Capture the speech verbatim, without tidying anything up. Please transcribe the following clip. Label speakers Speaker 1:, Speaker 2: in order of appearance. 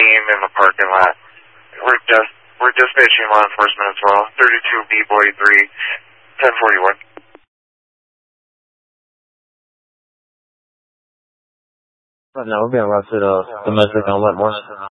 Speaker 1: team in the parking lot. We're just we're dispatching law enforcement as well. thirty-two B Boy three, ten forty-one.
Speaker 2: Right now we're being routed to the domestic on Wetmore.